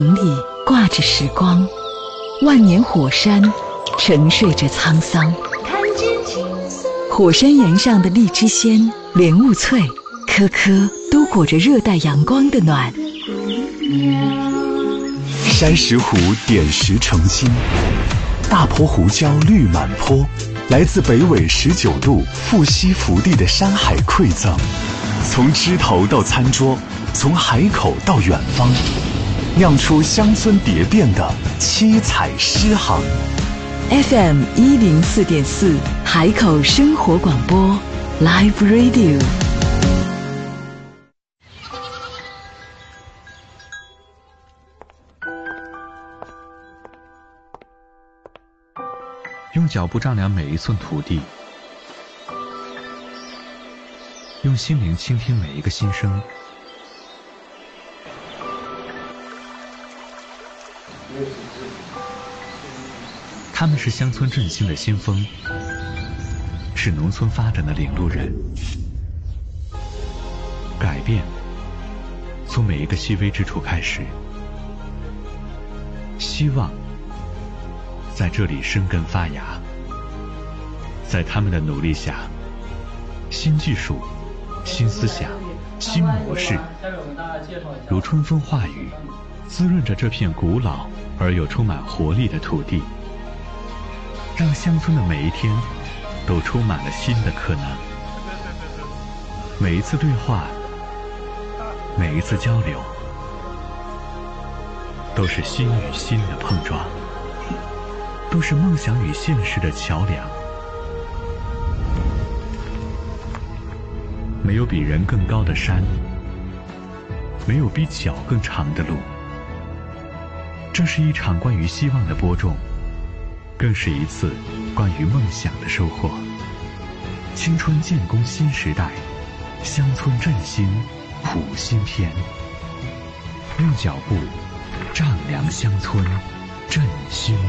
里挂着时光，万年火山沉睡着沧桑。 看见青色火山岩上的荔枝鲜、莲雾脆，颗颗都裹着热带阳光的暖。 山石湖点石成金，大坡胡椒绿满坡，来自北纬19度富硒福地的山海馈赠，从枝头到餐桌，从海口到远方，酿出乡村蝶变的七彩诗行。 FM 104.4海口生活广播 Live Radio。 用脚步丈量每一寸土地，用心灵倾听每一个心声。他们是乡村振兴的先锋，是农村发展的领路人。改变从每一个细微之处开始，希望在这里生根发芽。在他们的努力下，新技术、新思想、新模式如春风化雨，滋润着这片古老而又充满活力的土地，让乡村的每一天都充满了新的可能。每一次对话，每一次交流，都是心与心的碰撞，都是梦想与现实的桥梁。没有比人更高的山，没有比脚更长的路。这是一场关于希望的播种，更是一次关于梦想的收获。青春建功新时代，乡村振兴谱新篇。用脚步丈量乡村振兴